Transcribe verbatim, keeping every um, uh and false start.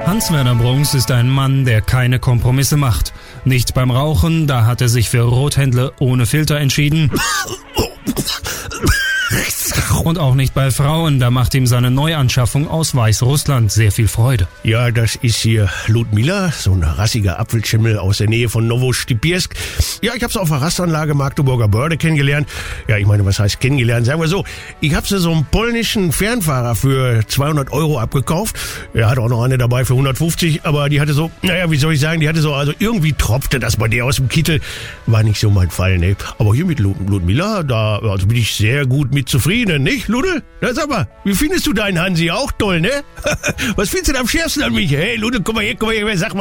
Hans-Werner Brunks ist ein Mann, der keine Kompromisse macht. Nicht beim Rauchen, da hat er sich für Rothändle ohne Filter entschieden. Und auch nicht bei Frauen, da macht ihm seine Neuanschaffung aus Weißrussland sehr viel Freude. Ja, das ist hier Ludmila, so ein rassiger Apfelschimmel aus der Nähe von Novosibirsk. Ja, ich habe sie auf der Rastanlage Magdeburger Börde kennengelernt. Ja, ich meine, was heißt kennengelernt? Sagen wir so, ich habe sie so einen polnischen Fernfahrer für zweihundert Euro abgekauft. Er hatte auch noch eine dabei für hundertfünfzig, aber die hatte so, naja, wie soll ich sagen, die hatte so, also irgendwie tropfte das bei der aus dem Kittel. War nicht so mein Fall, ne? Aber hier mit Lud- Ludmila, da also bin ich sehr gut mit zufrieden, nicht, Lude? Na, sag mal, wie findest du deinen Hansi? Auch toll, ne? Was findest du denn am schärfsten an mich? Hey, Lude, komm mal her, komm mal her, sag mal.